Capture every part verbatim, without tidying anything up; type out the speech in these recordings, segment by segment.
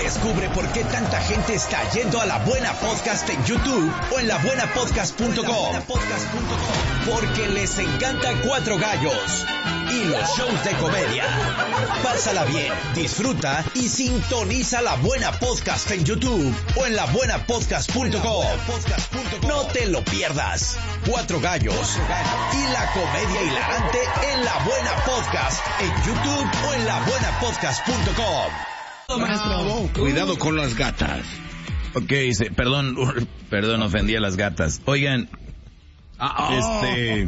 Descubre por qué tanta gente está yendo a La Buena Podcast en YouTube o en la buena podcast punto com. Porque les encanta Cuatro Gallos y los shows de comedia. Pásala bien, disfruta y sintoniza La Buena Podcast en YouTube o en la buena podcast punto com. No te lo pierdas. Cuatro Gallos y la comedia hilarante en La Buena Podcast en YouTube o en la buena podcast punto com. Maestro, cuidado con las gatas. Ok, dice, perdón, perdón, ofendí a las gatas. Oigan, este,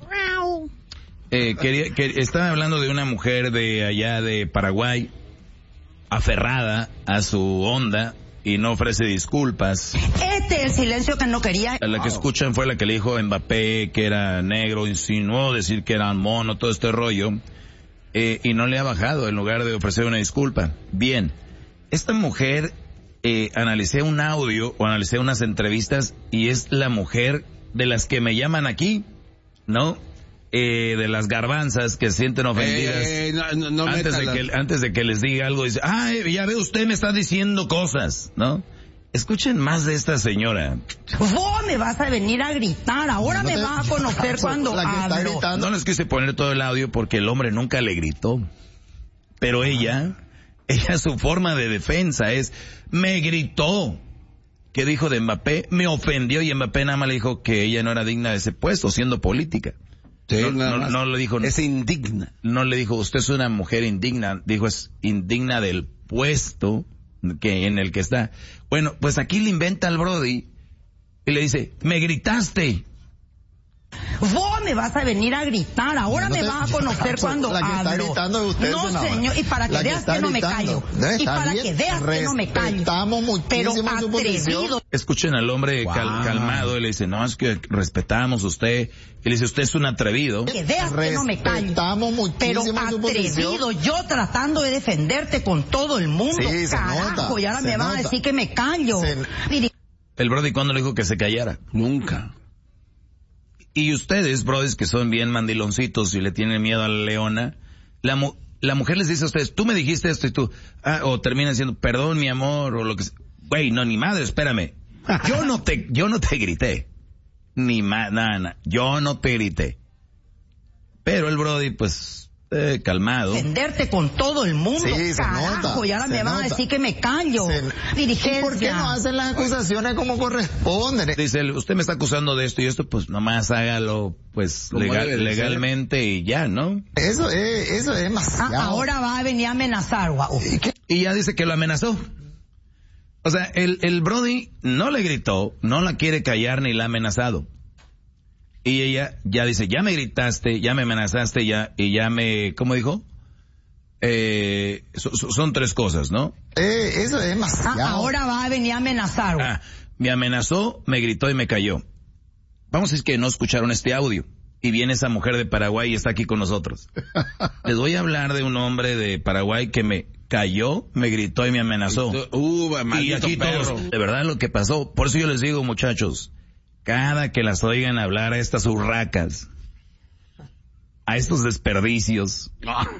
eh, quería, que, estaba hablando de una mujer de allá de Paraguay, aferrada a su onda y no ofrece disculpas. Este es el silencio que no quería. La que escuchan fue la que le dijo a Mbappé que era negro, insinuó decir que era mono, todo este rollo. Eh, y no le ha bajado en lugar de ofrecer una disculpa. Bien, esta mujer, eh, analicé un audio o analicé unas entrevistas y es la mujer de las que me llaman aquí, ¿no? Eh, de las garbanzas que se sienten ofendidas. Eh, no, no, no antes, de que, antes de que les diga algo, dice, ay, ya ve, usted me está diciendo cosas, ¿no? Escuchen más de esta señora. Vos me vas a venir a gritar, ahora no me te... vas a conocer cuando hablo. No les quise poner todo el audio porque el hombre nunca le gritó. Pero ella, ella su forma de defensa es, me gritó. ¿Qué dijo de Mbappé? Me ofendió y Mbappé nada más le dijo que ella no era digna de ese puesto, siendo política. Sí, no, nada no, más. no le dijo... Es indigna. No le dijo, usted es una mujer indigna. Dijo, es indigna del puesto que en el que está. Bueno, pues aquí le inventa al Brody y le dice, me gritaste. Vos me vas a venir a gritar, ahora no te... me vas a conocer cuando la que hablo. Está gritando usted, no, no, señor, y para que la veas que, que no me callo. Y para bien. que veas que no me callo. Respetamos muchísimo pero su posición. Escuchen al hombre wow. cal, calmado y le dice, no, es que respetamos usted. Y le dice, usted es un atrevido. Que veas que no me callo. Respetamos muchísimo pero su posición. atrevido, yo tratando de defenderte con todo el mundo. Sí, carajo, y ahora me vas a decir que me callo. Se... El Brody, ¿cuándo le dijo que se callara? Nunca. Y ustedes, brodis, que son bien mandiloncitos y le tienen miedo a la leona, la, mu la mujer les dice a ustedes, tú me dijiste esto y tú, ah, o terminan diciendo, perdón mi amor, o lo que sea. Güey, no, ni madre, espérame. Yo no te, yo no te grité. Ni más, nada, nada. Yo no te grité. Pero el Brody, pues, eh, calmado. Defenderte con todo el mundo, sí, carajo, nota, y ahora me vas a decir que me callo. Se... Dirigencia. ¿Por qué no hacen las acusaciones como corresponden? Dice, usted me está acusando de esto y esto, pues nomás hágalo, pues, legal, legalmente y ya, ¿no? Eso es, eso es demasiado. Ah, ahora va a venir a amenazar, guau. ¿Y, y ya dice que lo amenazó. O sea, el, el Brody no le gritó, no la quiere callar ni la ha amenazado. Y ella ya dice, ya me gritaste, ya me amenazaste, ya, y ya me, ¿cómo dijo? Eh, so, so, son tres cosas, ¿no? Eh, eso es demasiado. Ah, ahora va a venir a amenazar. Ah, me amenazó, me gritó y me cayó. Vamos a decir que no escucharon este audio. Y viene esa mujer de Paraguay y está aquí con nosotros. Les voy a hablar de un hombre de Paraguay que me cayó, me gritó y me amenazó. Uh, y aquí perro. todos, de verdad lo que pasó. Por eso yo les digo, muchachos, cada que las oigan hablar a estas urracas, a estos desperdicios,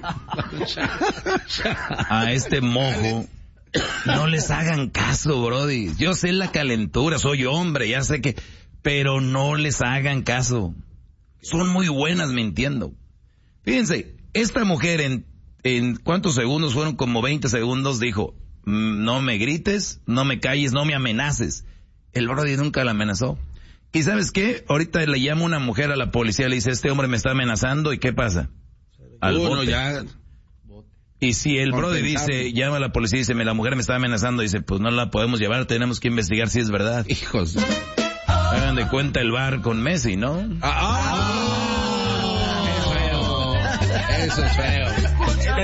a este mojo, no les hagan caso, brody. Yo sé la calentura, soy hombre, ya sé que, pero no les hagan caso. Son muy buenas mintiendo. Fíjense, esta mujer en, en cuántos segundos, fueron como veinte segundos, dijo, no me grites, no me calles, no me amenaces. El brody nunca la amenazó. ¿Y sabes qué? Ahorita le llama una mujer a la policía, le dice, este hombre me está amenazando, ¿y qué pasa? Al Uno bote. ya... Y si el brody dice, llama a la policía y dice, la mujer me está amenazando, dice, pues no la podemos llevar, tenemos que investigar si es verdad. Hijos. Hagan de cuenta el bar con Messi, ¿no? Ah, ah, oh, es feo. Eso es feo.